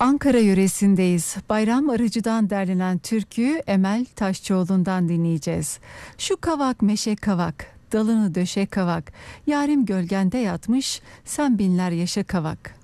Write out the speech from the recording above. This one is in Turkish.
Ankara yöresindeyiz. Bayram Arıcı'dan derlenen türküyü Emel Taşçıoğlu'ndan dinleyeceğiz. Şu kavak meşe kavak, dalını döşe kavak, yarim gölgende yatmış, sen binler yaşa kavak.